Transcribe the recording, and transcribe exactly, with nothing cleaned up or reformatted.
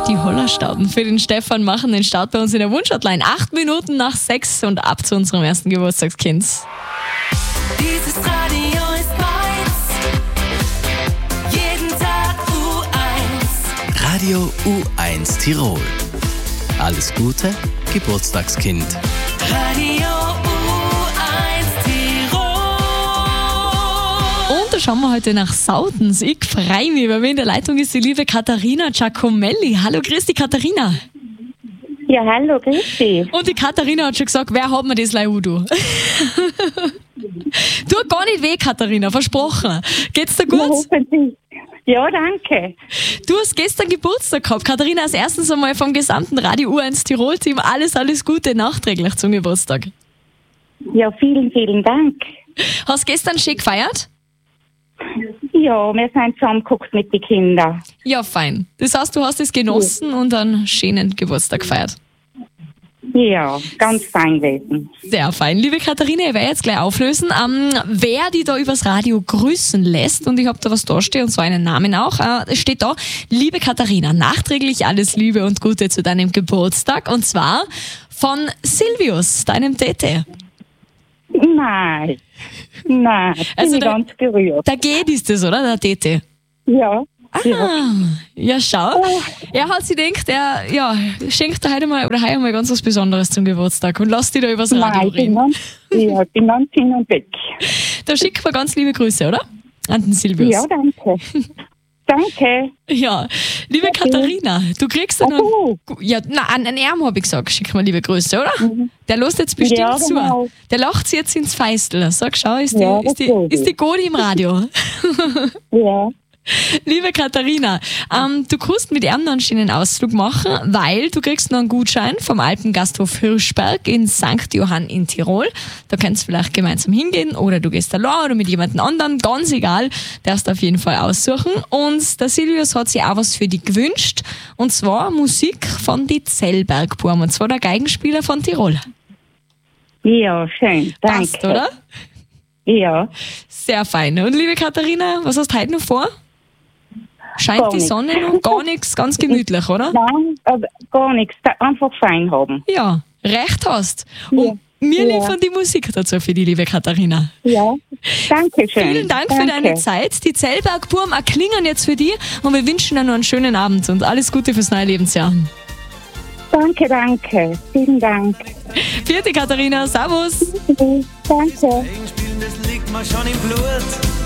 Die Hollerstauben für den Stefan machen den Start bei uns in der Wunschhotline. Acht Minuten nach sechs und ab zu unserem ersten Geburtstagskind. Dieses Radio ist meins. Jeden Tag U eins. Radio U eins Tirol. Alles Gute, Geburtstagskind. Radio U eins Tirol. Und da schauen wir heute nach Sautens. Ich freue mich, weil mir in der Leitung ist die liebe Katharina Giacomelli. Hallo, grüß dich, Katharina. Ja, hallo, grüß dich. Und die Katharina hat schon gesagt, wer hat mir das Leu, du? Tut gar nicht weh, Katharina, versprochen. Geht's dir gut? Ja, hoffentlich. Ja, danke. Du hast gestern Geburtstag gehabt. Katharina, als erstens einmal vom gesamten Radio U eins Tirol-Team alles, alles Gute nachträglich zum Geburtstag. Ja, vielen, vielen Dank. Hast gestern schön gefeiert? Ja, wir sind zusammengeguckt mit den Kindern. Ja, fein. Das heißt, du hast es genossen und einen schönen Geburtstag gefeiert. Ja, ganz fein gewesen. Sehr fein. Liebe Katharina, ich werde jetzt gleich auflösen, ähm, wer die da übers Radio grüßen lässt. Und ich habe da was da stehen, und zwar einen Namen auch. Äh, es steht da, liebe Katharina, nachträglich alles Liebe und Gute zu deinem Geburtstag. Und zwar von Silvius, deinem Tete. Nein, nein, bin Also ich der- ganz gerührt. Der geht ist das, oder? Der Tete. Ja, ja. Ah, ja, schau. Er hat sich gedacht, er ja, schenkt dir heute mal oder heute mal ganz was Besonderes zum Geburtstag und lass dich da übers Radio Nein, ich bin reden. ganz, ja, ich bin ganz hin und weg. Da schicken wir ganz liebe Grüße, oder? An den Silvius. Ja, danke. Danke. Ja, liebe Okay. Katharina, du kriegst dann Ach so. ja, na, an den Arm habe ich gesagt, schick mal liebe Grüße, oder? Der lässt jetzt bestimmt Ja, zu. genau. Der lacht sich jetzt ins Feistel. Sag, schau, ist die, Ja, ist das die, glaub ich. ist die Godi im Radio? Ja. Liebe Katharina, ähm, du kannst mit ihm noch einen schönen Ausflug machen, weil du kriegst noch einen Gutschein vom Alpengasthof Hirschberg in Sankt Johann in Tirol. Da kannst du vielleicht gemeinsam hingehen oder du gehst allein oder mit jemandem anderen, ganz egal, darfst du auf jeden Fall aussuchen. Und der Silvius hat sich auch was für dich gewünscht, und zwar Musik von die Zellbergburm, und zwar der Geigenspieler von Tirol. Ja, schön. Danke. Passt, oder? Ja. Sehr fein. Und liebe Katharina, was hast du heute noch vor? Scheint Gar die nix. Sonne noch? Gar nichts, ganz gemütlich, oder? Nein, aber gar nichts. Einfach fein haben. Ja, recht hast. Und wir Ja. liefern die Musik dazu für die liebe Katharina. Ja. Danke schön. Vielen Dank danke. für deine Zeit. Die Zellbergburm erklingen jetzt für dich und wir wünschen dir noch einen schönen Abend und alles Gute fürs neue Lebensjahr. Danke, danke. Vielen Dank. Vierte Katharina, servus. Danke. Gegenspielen, das liegt mir schon im Blut.